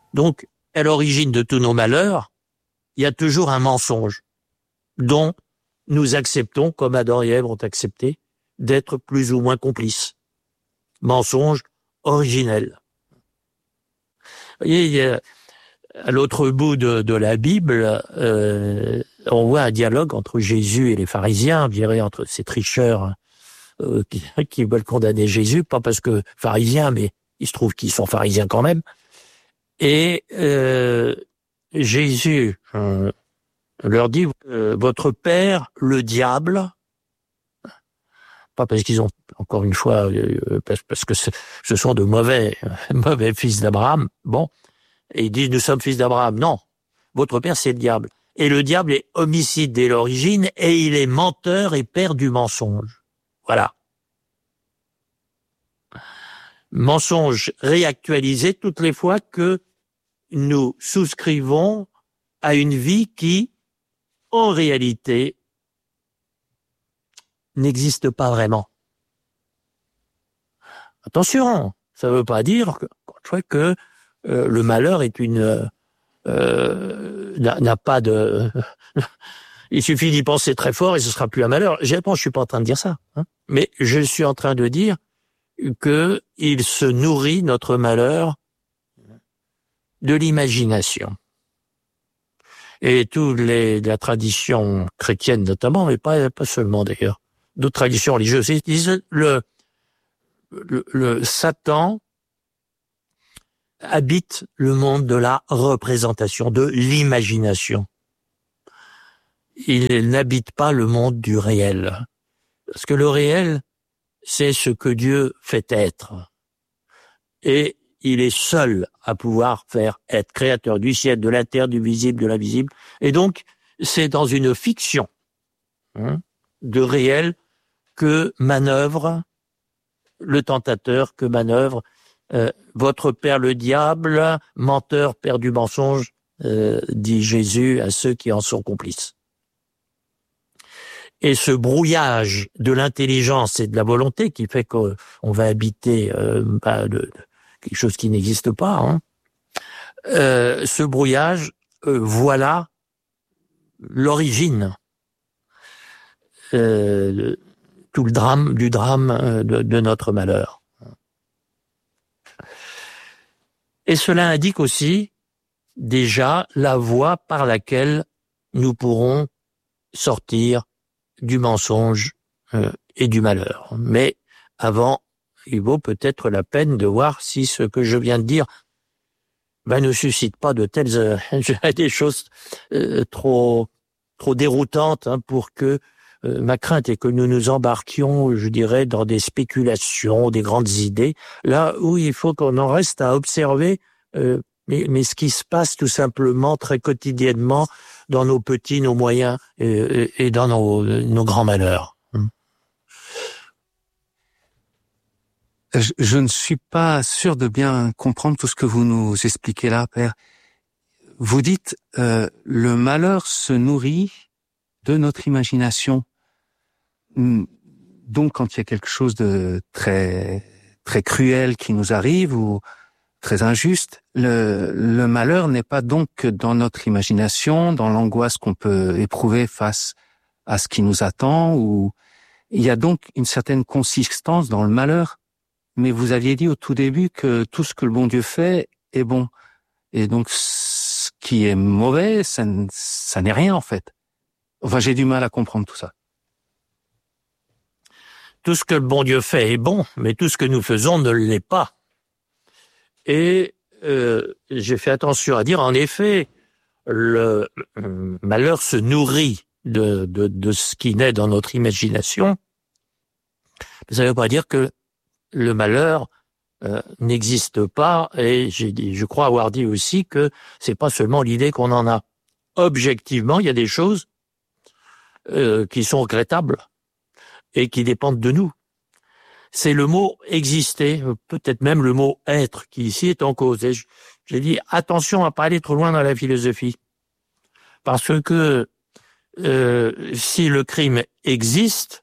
Donc, à l'origine de tous nos malheurs, il y a toujours un mensonge dont nous acceptons, comme Adam et Ève ont accepté, d'être plus ou moins complices. Mensonge originel. Vous voyez, il y a, à l'autre bout de la Bible, on voit un dialogue entre Jésus et les pharisiens, je dirais entre ces tricheurs qui veulent condamner Jésus, pas parce que pharisiens, mais il se trouve qu'ils sont pharisiens quand même. Et Jésus leur dit, votre père, le diable, pas parce qu'ils ont, encore une fois, parce que ce sont de mauvais fils d'Abraham, bon, et ils disent, nous sommes fils d'Abraham. Non, votre père, c'est le diable. Et le diable est homicide dès l'origine, et il est menteur et père du mensonge. Voilà. Mensonge réactualisé toutes les fois que nous souscrivons à une vie qui, en réalité, n'existe pas vraiment. Attention, ça ne veut pas dire que le malheur est n'a pas de... Il suffit d'y penser très fort et ce sera plus un malheur. Je suis pas en train de dire ça, hein, mais je suis en train de dire que il se nourrit, notre malheur, de l'imagination. Et la tradition chrétienne notamment, mais pas seulement d'ailleurs, d'autres traditions religieuses, disent le Satan habite le monde de la représentation, de l'imagination. Il n'habite pas le monde du réel. Parce que le réel, c'est ce que Dieu fait être. Et il est seul à pouvoir faire être créateur du ciel, de la terre, du visible, de l'invisible. Et donc, c'est dans une fiction de réel que manœuvre le tentateur, que manœuvre votre père le diable, menteur, père du mensonge, dit Jésus à ceux qui en sont complices. Et ce brouillage de l'intelligence et de la volonté qui fait qu'on va habiter quelque chose qui n'existe pas, hein, ce brouillage, voilà l'origine tout le drame de notre malheur. Et cela indique aussi déjà la voie par laquelle nous pourrons sortir du mensonge et du malheur. Mais avant, il vaut peut-être la peine de voir si ce que je viens de dire ne suscite pas de telles des choses trop déroutantes pour que ma crainte est que nous nous embarquions, je dirais, dans des spéculations, des grandes idées, là où il faut qu'on en reste à observer mais ce qui se passe tout simplement très quotidiennement dans nos petits, nos moyens et dans nos grands malheurs. Je ne suis pas sûr de bien comprendre tout ce que vous nous expliquez là, Père. Vous dites le malheur se nourrit de notre imagination. Donc, quand il y a quelque chose de très très cruel qui nous arrive ou très injuste, le malheur n'est pas donc que dans notre imagination, dans l'angoisse qu'on peut éprouver face à ce qui nous attend, ou il y a donc une certaine consistance dans le malheur. Mais vous aviez dit au tout début que tout ce que le bon Dieu fait est bon. Et donc, ce qui est mauvais, ça n'est rien en fait. Enfin, j'ai du mal à comprendre tout ça. Tout ce que le bon Dieu fait est bon, mais tout ce que nous faisons ne l'est pas. Et j'ai fait attention à dire, en effet, le malheur se nourrit de ce qui naît dans notre imagination. Mais ça ne veut pas dire que le malheur n'existe pas, et je crois avoir dit aussi que c'est pas seulement l'idée qu'on en a. Objectivement, il y a des choses qui sont regrettables et qui dépendent de nous. C'est le mot exister, peut-être même le mot être, qui ici est en cause. Et j'ai dit attention à pas aller trop loin dans la philosophie, parce que si le crime existe,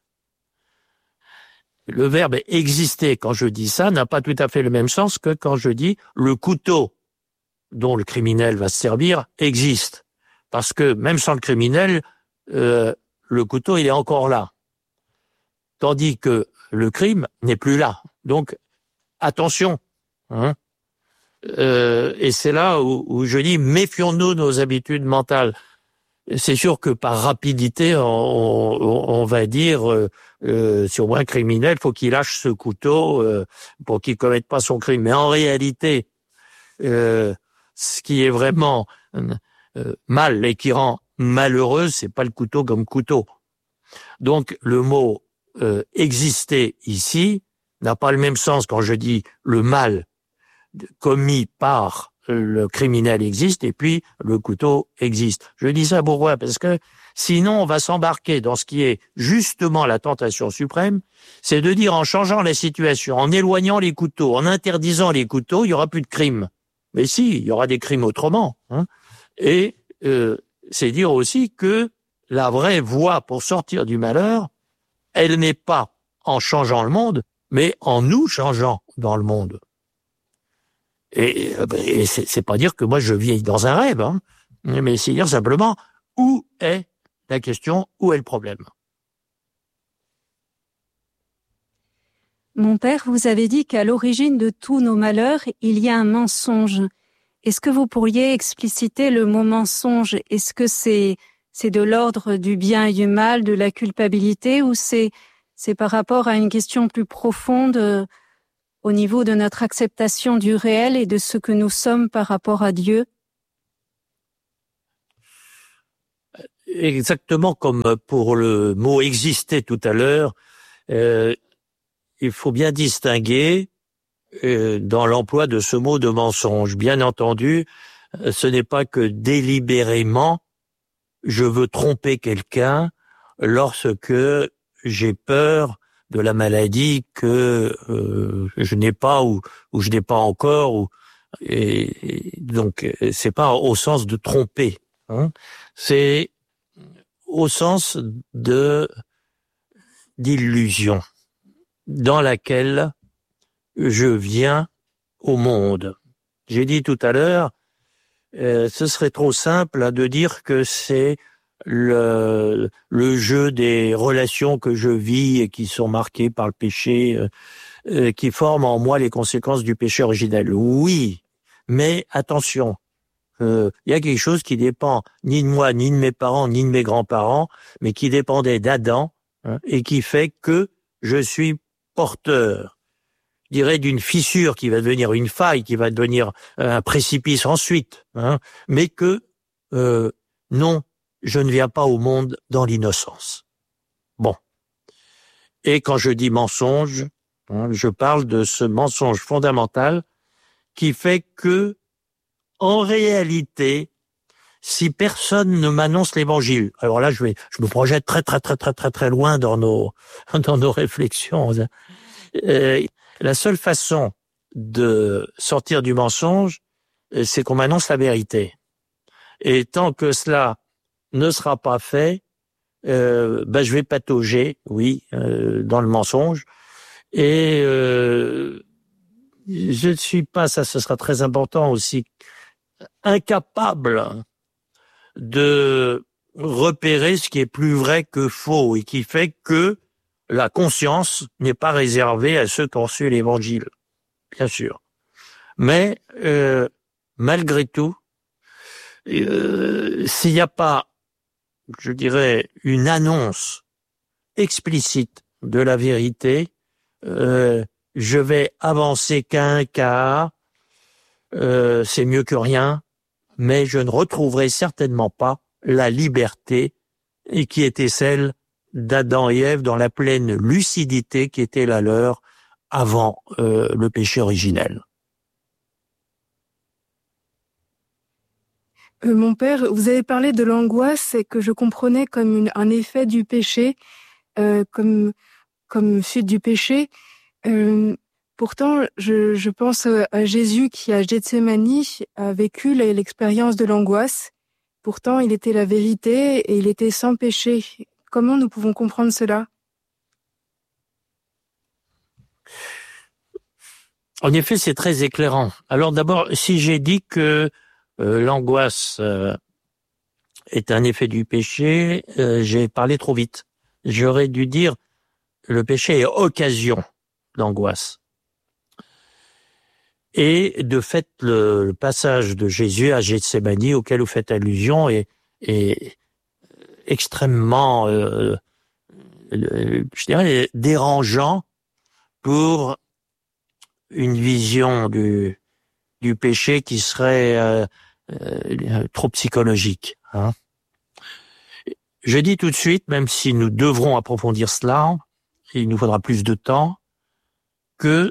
le verbe exister, quand je dis ça, n'a pas tout à fait le même sens que quand je dis le couteau dont le criminel va se servir existe. Parce que même sans le criminel, le couteau, il est encore là. Tandis que le crime n'est plus là. Donc, attention. Hein. Et c'est là où je dis, méfions-nous de nos habitudes mentales. C'est sûr que par rapidité, on va dire, si on voit un criminel, faut qu'il lâche ce couteau pour qu'il commette pas son crime. Mais en réalité, ce qui est vraiment mal et qui rend malheureux, c'est pas le couteau comme couteau. Donc le mot exister ici n'a pas le même sens quand je dis le mal commis par le criminel existe et puis le couteau existe. Je dis ça pourquoi? Parce que sinon on va s'embarquer dans ce qui est justement la tentation suprême, c'est de dire en changeant la situation, en éloignant les couteaux, en interdisant les couteaux, il y aura plus de crimes. Mais si, il y aura des crimes autrement. Hein. Et c'est dire aussi que la vraie voie pour sortir du malheur, elle n'est pas en changeant le monde, mais en nous changeant dans le monde. Et c'est pas dire que moi je vis dans un rêve, hein, mais c'est dire simplement où est la question, où est le problème. Mon père, vous avez dit qu'à l'origine de tous nos malheurs, il y a un mensonge. Est-ce que vous pourriez expliciter le mot mensonge? Est-ce que c'est de l'ordre du bien et du mal, de la culpabilité, ou c'est par rapport à une question plus profonde au niveau de notre acceptation du réel et de ce que nous sommes par rapport à Dieu? Exactement comme pour le mot exister tout à l'heure, il faut bien distinguer dans l'emploi de ce mot de mensonge. Bien entendu, ce n'est pas que délibérément je veux tromper quelqu'un lorsque j'ai peur de la maladie que je n'ai pas ou je n'ai pas encore. Et donc, c'est pas au sens de tromper. Hein, c'est au sens d'illusion dans laquelle je viens au monde. J'ai dit tout à l'heure, ce serait trop simple de dire que c'est le jeu des relations que je vis et qui sont marquées par le péché, qui forment en moi les conséquences du péché originel. Oui, mais attention, il y a quelque chose qui dépend ni de moi, ni de mes parents, ni de mes grands-parents, mais qui dépendait d'Adam, hein, et qui fait que je suis porteur, je dirais, d'une fissure qui va devenir une faille, qui va devenir un précipice ensuite, hein, mais que non, je ne viens pas au monde dans l'innocence. Bon. Et quand je dis mensonge, hein, je parle de ce mensonge fondamental qui fait que, en réalité, si personne ne m'annonce l'évangile, alors là, je me projette très loin dans nos réflexions. La seule façon de sortir du mensonge, c'est qu'on m'annonce la vérité. Et tant que cela ne sera pas fait, je vais patauger, oui, dans le mensonge. Et je ne suis pas, ça ce sera très important aussi, incapable de repérer ce qui est plus vrai que faux et qui fait que la conscience n'est pas réservée à ceux qui ont reçu l'évangile, bien sûr. Mais malgré tout, s'il n'y a pas, je dirais, une annonce explicite de la vérité, je vais avancer qu'un quart, c'est mieux que rien, mais je ne retrouverai certainement pas la liberté et qui était celle d'Adam et Ève dans la pleine lucidité qui était la leur avant le péché originel. Mon père, vous avez parlé de l'angoisse et que je comprenais comme un effet du péché, comme suite du péché. Pourtant, je pense à Jésus qui, à Gethsémani, a vécu l'expérience de l'angoisse. Pourtant, il était la vérité et il était sans péché. Comment nous pouvons comprendre cela? En effet, c'est très éclairant. Alors d'abord, si j'ai dit que l'angoisse est un effet du péché, j'ai parlé trop vite. J'aurais dû dire le péché est occasion d'angoisse. Et de fait, le passage de Jésus à Gethsémani, auquel vous faites allusion, est extrêmement, je dirais, dérangeant pour une vision du péché qui serait trop psychologique. Hein. Je dis tout de suite, même si nous devrons approfondir cela, il nous faudra plus de temps, que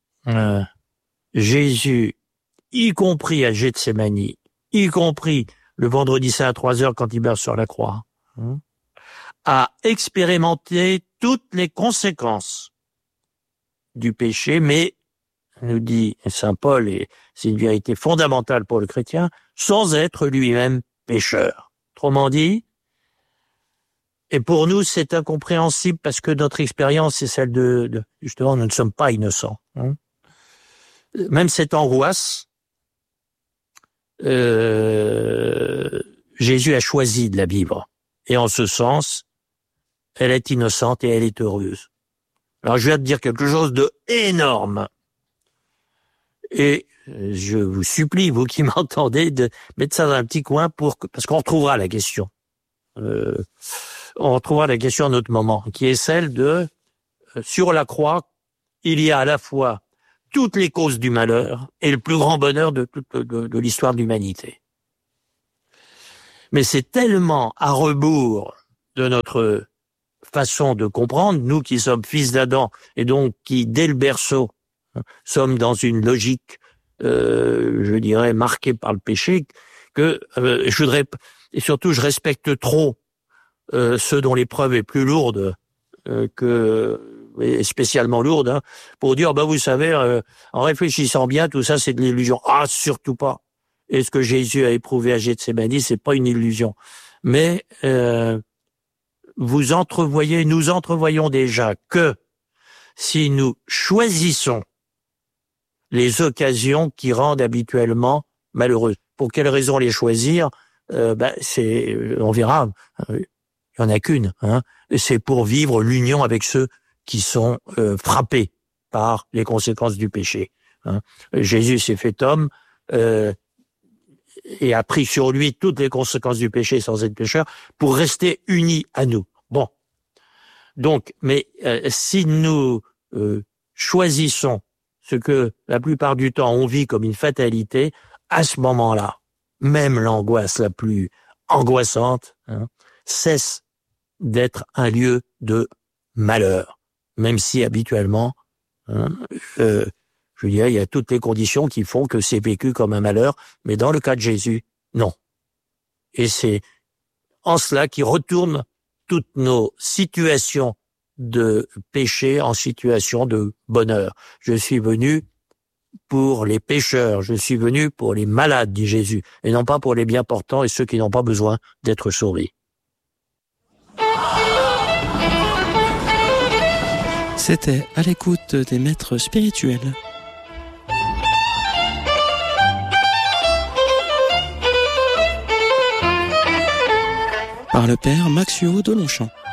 Jésus, y compris à Gethsémani, y compris le vendredi saint à 3h quand il meurt sur la croix, a expérimenté toutes les conséquences du péché, mais, nous dit saint Paul, et c'est une vérité fondamentale pour le chrétien, sans être lui-même pécheur. Autrement dit, et pour nous, c'est incompréhensible parce que notre expérience est celle de justement, nous ne sommes pas innocents. Hein. Même cette angoisse, Jésus a choisi de la vivre. Et en ce sens, elle est innocente et elle est heureuse. Alors, je vais te dire quelque chose de énorme. Et je vous supplie, vous qui m'entendez, de mettre ça dans un petit coin parce qu'on retrouvera la question. On retrouvera la question à un autre moment, qui est celle de, sur la croix, il y a à la fois toutes les causes du malheur et le plus grand bonheur de l'histoire de l'humanité. Mais c'est tellement à rebours de notre façon de comprendre, nous qui sommes fils d'Adam, et donc qui, dès le berceau, sommes dans une logique, je dirais, marquée par le péché, que je voudrais, et surtout je respecte trop ceux dont l'épreuve est plus lourde et spécialement lourde, hein, pour dire, vous savez, en réfléchissant bien, tout ça c'est de l'illusion. Ah, surtout pas. Et ce que Jésus a éprouvé à Gethsémani, c'est pas une illusion. Mais nous entrevoyons déjà que si nous choisissons les occasions qui rendent habituellement malheureuses. Pour quelles raisons les choisir? On verra. Il y en a qu'une. Hein. C'est pour vivre l'union avec ceux qui sont frappés par les conséquences du péché. Hein. Jésus s'est fait homme et a pris sur lui toutes les conséquences du péché sans être pécheur pour rester unis à nous. Bon. Donc, mais si nous choisissons ce que la plupart du temps on vit comme une fatalité, à ce moment-là, même l'angoisse la plus angoissante cesse d'être un lieu de malheur, même si habituellement, je dirais, il y a toutes les conditions qui font que c'est vécu comme un malheur, mais dans le cas de Jésus, non. Et c'est en cela qu'il retourne toutes nos situations de péché en situation de bonheur. Je suis venu pour les pécheurs, je suis venu pour les malades, dit Jésus, et non pas pour les bien portants et ceux qui n'ont pas besoin d'être sauvés. C'était à l'écoute des maîtres spirituels. Par le père Maxio de Longchamp.